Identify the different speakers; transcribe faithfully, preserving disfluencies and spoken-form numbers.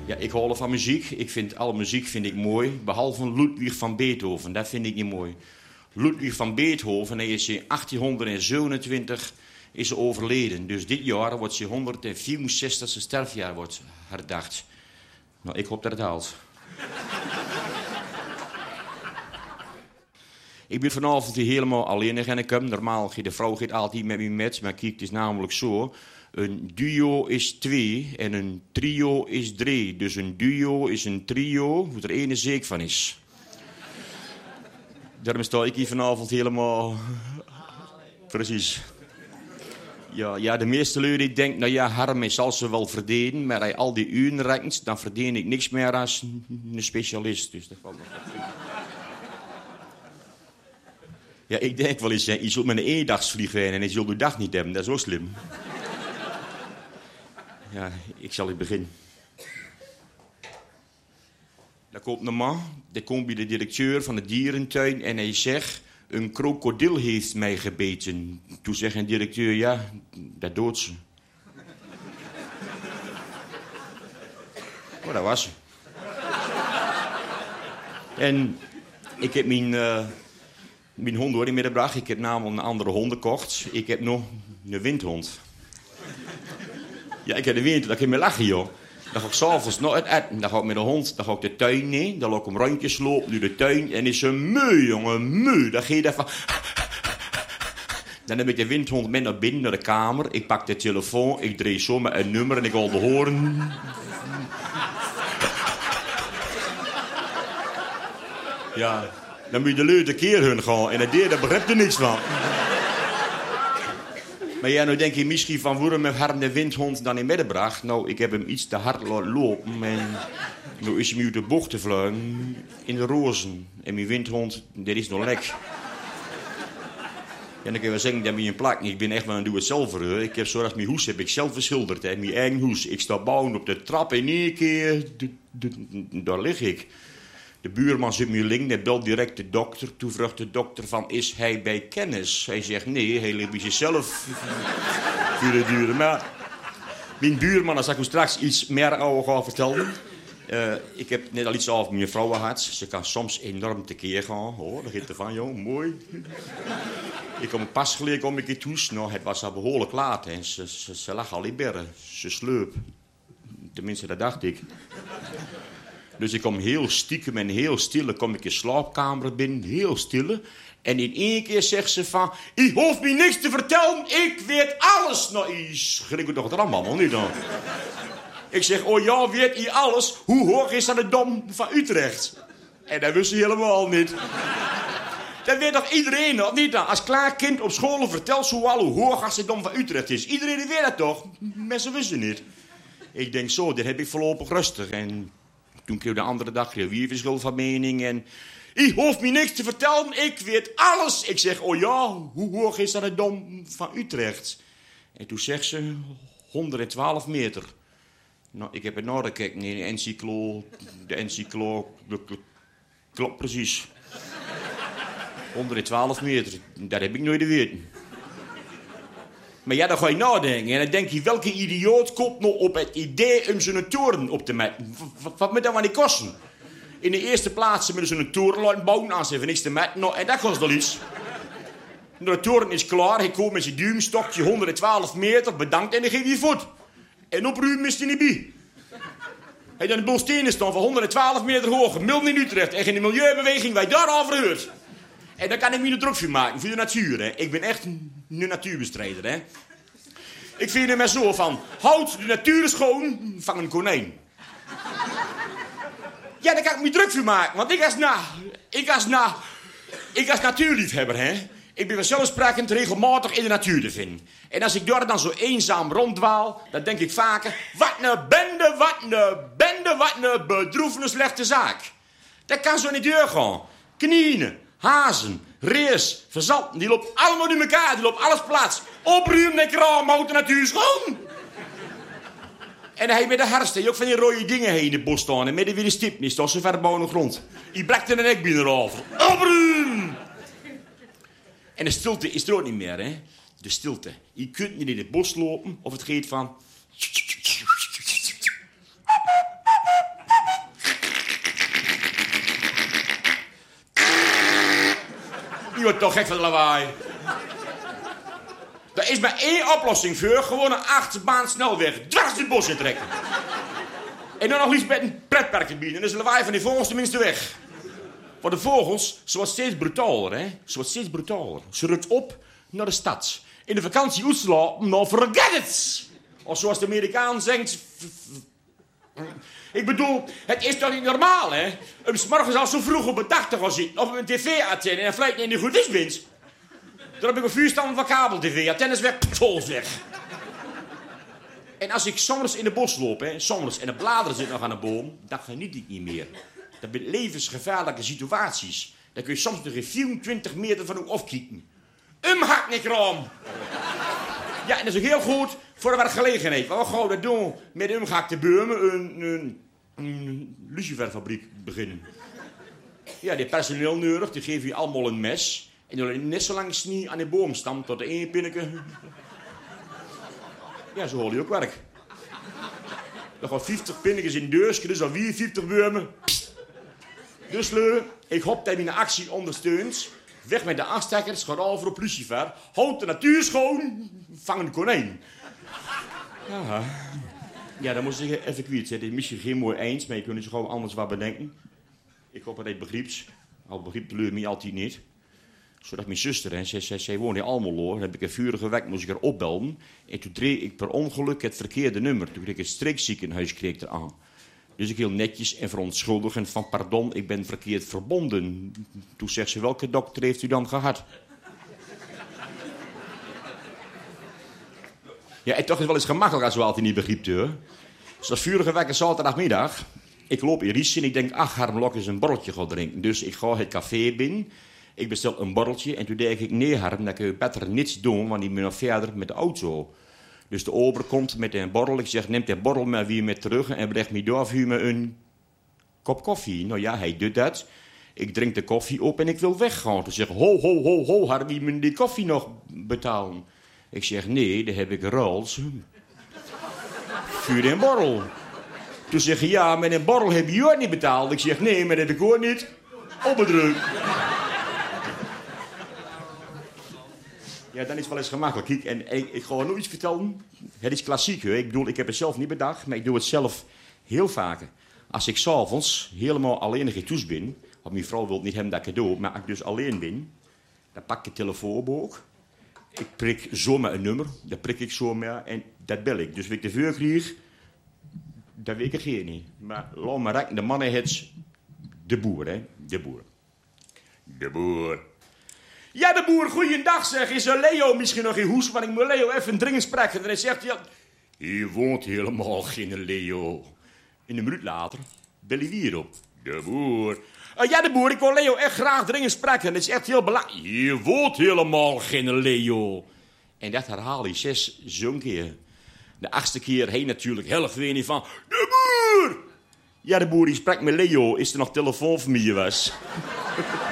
Speaker 1: Ja, ik hou van muziek. Ik vind alle muziek vind ik mooi. Behalve Ludwig van Beethoven. Dat vind ik niet mooi. Ludwig van Beethoven, hij is in achttienhonderdzevenentwintig is overleden. Dus dit jaar wordt zijn honderdvierenzestigste sterfjaar wordt herdacht. Nou, ik hoop dat het haalt. Ik ben vanavond hier helemaal alleen gaan komen. Normaal gaat de vrouw gaat altijd met me met, maar kijk, het is namelijk zo. Een duo is twee en een trio is drie. Dus een duo is een trio, waar er ene zeker van is. Daarom sta ik hier vanavond helemaal... Precies. Ja, ja, de meeste lui die denken, nou ja, Harm zal ze wel verdienen, maar als hij al die uren rekt, dan verdien ik niks meer als een specialist. Dus dat valt nog goed. Ja, ik denk wel eens, hè, je zult met een eendagsvlieg zijn en je zult de dag niet hebben. Dat is ook slim. Ja, ik zal het beginnen. Dan komt een man, die komt bij de directeur van de dierentuin en hij zegt... Een krokodil heeft mij gebeten. Toen zegt een directeur, ja, dat doodt ze. Oh, dat was ze. En ik heb mijn, uh, mijn hond door in middenbracht. Ik heb namelijk een andere hond gekocht. Ik heb nog een windhond. Ja, ik heb de wind, dat kan je me lachen, joh. Dan ga ik s'avonds nog het eten. Dan ga ik met de hond, dan ga ik de tuin in. Dan loop ik om rondjes lopen door de tuin. En is een meu, jongen, meu. Dan ga je daarvan... Dan heb ik de windhond mee naar binnen, naar de kamer. Ik pak de telefoon, ik draai zo met een nummer en ik al de horen. Ja, dan moet je de leute keer hun gaan. En dat deed, daar begrijpt er niks van. Maar ja, nou denk je misschien van waarom heeft Harm de windhond dan in middenbracht? Nou, ik heb hem iets te hard laten lopen en nu is hij uit de bocht te vlugen in de rozen. En mijn windhond, dat is nog lek. Ja, dan kun je wel zeggen, dat ben je een plak. Ik ben echt wel een doe-het-zelver. Ik heb zoals mijn hoes heb ik zelf verschilderd, hè. Mijn eigen hoes. Ik sta bouwen op de trap en in één keer, daar lig ik. De buurman zit me link, hij belt direct de dokter. Toen vraagt de dokter van, is hij bij kennis? Hij zegt, nee, hij ligt bij zichzelf. Voor de duur. Maar mijn buurman, als ik u straks iets meer over ga vertellen. Uh, ik heb net al iets over mijn vrouw gehad. Ze kan soms enorm tekeer gaan. Oh, daar gaat er van, joh, mooi. Ik kom pas geleden om ik het thuis. Nou, het was al behoorlijk laat en ze, ze, ze lag al in bergen. Ze sleep. Tenminste, dat dacht ik. Dus ik kom heel stiekem en heel stille, kom ik in slaapkamer binnen, heel stille. En in één keer zegt ze van, ik hoef me niks te vertellen, ik weet alles. Nou, ik schrik het toch er allemaal niet dan. Ik zeg, oh ja, weet je alles? Hoe hoog is dat de Dom van Utrecht? En dat wist ze helemaal niet. Dat weet toch iedereen nog niet dan? Als klaar kind op school vertelt zo al hoe hoog als de Dom van Utrecht is. Iedereen weet dat toch? Mensen wisten niet. Ik denk zo, dit heb ik voorlopig rustig. En toen kreeg de andere dag weer wie verschil van mening. En ik hoef me niks te vertellen, ik weet alles. Ik zeg, oh ja, hoe hoog is dat de Dom van Utrecht? En toen zegt ze, honderdtwaalf meter. Nou, ik heb het nagekeken in de encyclo, de encyclo, klopt precies. honderdtwaalf meter, dat heb ik nooit geweten. Maar ja, dan ga je nadenken en dan denk je, welke idioot komt nou op het idee om zo'n toren op te metten? Wat moet dat wel niet kosten? In de eerste plaats moeten ze een toren laten bouwen, als ze even niks te metten, nou, en dat kost wel iets. De toren is klaar, hij komt met zijn duimstokje honderdtwaalf meter, bedankt en dan geef je voet. En opruimen is hij niet bij. Hij dan de boel stenen staan van honderdtwaalf meter hoog, midden in Utrecht. En geen milieubeweging wij daarover hoort. En dan kan ik me een druk voor maken, voor de natuur. Hè. Ik ben echt een natuurbestrijder. Hè. Ik vind er maar zo van, houd de natuur schoon, vang een konijn. Ja, daar kan ik me druk voor maken, want ik als, na, ik als, na, ik als natuurliefhebber, hè. Ik ben vanzelfsprekend regelmatig in de natuur te vinden. En als ik daar dan zo eenzaam ronddwaal, dan denk ik vaker, wat een bende, wat een bende, wat een bedroevende slechte zaak. Dat kan zo niet doorgaan. Knieën, hazen, rees, verzanten, die lopen allemaal door elkaar, die lopen alles plaats. Opruimen en kraam, houdt de natuur schoon. En hij met de herfst, hij ook van die rode dingen heen in het bos staan. En met de weer de stip niet, dat is zo ver boven de grond. Die blakt er een nek binnen over. Opruimen! En de stilte is er ook niet meer, hè. De stilte. Je kunt niet in het bos lopen of het gaat van... word toch gek van de lawaai. Er is maar één oplossing voor. Gewoon een achtbaan snelweg. Dwars in het bos in trekken. En dan nog iets met een pretpark erbij. En dan is de lawaai van die vogels tenminste weg. Want de vogels, ze wordt steeds brutaler, hè. Ze wordt steeds brutaler. Ze rukt op naar de stad. In de vakantie uitslapen, nou forget it. Of zoals de Amerikaan zegt... Ik bedoel, het is toch niet normaal, hè? Om 's morgens al zo vroeg op een dag te gaan zitten. Of op een tv-antenne en dan vlijt niet goed is, winst. Dan heb ik een vuurstand van kabel-tv. Antenne is weg, pol weg. En als ik soms in de bos loop, hè, soms, en de bladeren zitten nog aan de boom, dan geniet ik niet meer. Dat zijn levensgevaarlijke situaties. Dan kun je soms nog in vierentwintig meter van ook afkieken. Umhak niet raam. Ja, en dat is ook heel goed voor de werkgelegenheid. Wat gaan we dat doen met umgehakte bomen? Een, een, een luciferfabriek beginnen. Ja, die personeel nodig, die geven je allemaal een mes. En dan alleen net zo lang snie aan de boomstam tot de ene pinneke. Ja, zo hoor je ook werk. Dan gaan vijftig pinnekes in deurs, dus dan weer vijftig bomen. Dus leu, ik hoop dat je mijn actie ondersteunt. Weg met de aanstekkers, ga over op lucifer. Houd de natuur schoon, vang een konijn. Ja, ja dan moet ik even kwijt. Dit is misschien geen mooi eens, maar je kunt je gewoon anders wat bedenken. Ik hoop dat je het begriept. Al begreep de leur mij altijd niet. Zodat mijn zuster, hè, zij, zij, zij woont in Almelo. Dan heb ik een vurige week, moest ik haar opbellen. En toen dreef ik per ongeluk het verkeerde nummer. Toen kreeg ik het streekziekenhuis kreeg eraan. Dus ik heel netjes en verontschuldigend van pardon, ik ben verkeerd verbonden. Toen zegt ze, welke dokter heeft u dan gehad? Ja, en toch is het wel eens gemakkelijk als we altijd niet begrijpt, hoor. Dus dat vurige wekker zaterdagmiddag. Ik loop in Ries en ik denk, ach, Harm Lok is een borreltje gaan drinken. Dus ik ga het café binnen. Ik bestel een borreltje en toen denk ik, nee Harm, dan kun je beter niets doen, want ik ben nog verder met de auto. Dus de ober komt met een borrel. Ik zeg, neem de borrel maar weer met terug en breng me door voor me een kop koffie. Nou ja, hij doet dat. Ik drink de koffie op en ik wil weggaan. Toen zeg ho, ho, ho, ho, Harm, wie moet die koffie nog betalen? Ik zeg, nee, daar heb ik ruils. Vuur en borrel. Toen zeg je, ja, met een borrel heb je ook niet betaald. Ik zeg, nee, maar dat heb ik ook niet opgedrukt. Ja, dan is het wel eens gemakkelijk. Kijk, en ik, ik ga nog iets vertellen. Het is klassiek, hoor. Ik bedoel, ik heb het zelf niet bedacht, maar ik doe het zelf heel vaker. Als ik s'avonds helemaal alleen in thuis ben, want mijn vrouw wil niet hebben dat ik het doe, maar als ik dus alleen ben, dan pak ik de telefoonboek. Ik prik zomaar een nummer, dat prik ik zomaar en dat bel ik. Dus als ik de vuur krijg, dat weet ik geen niet. Maar laat maar rekenen, de mannen het de boer, hè. De boer. De boer. Ja, de boer, goeiedag zeg. Is er Leo misschien nog in huis? Want ik moet Leo even dringend spreken. En hij zegt, ja, hier woont helemaal geen Leo. En een minuut later bel hij weer op. De boer. Uh, ja, de boer, ik wil Leo echt graag dringend spreken. Dat is echt heel belangrijk. Hier woont helemaal geen Leo. En dat herhaal hij zes zo'n keer. De achtste keer heen natuurlijk helft weer niet van. De boer! Ja, de boer die spreekt met Leo. Is er nog telefoon van mij was?